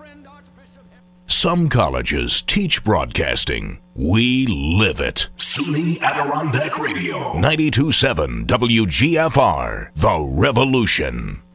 Some colleges teach broadcasting. We live it. SUNY Adirondack Radio. 92.7 WGFR. The Revolution.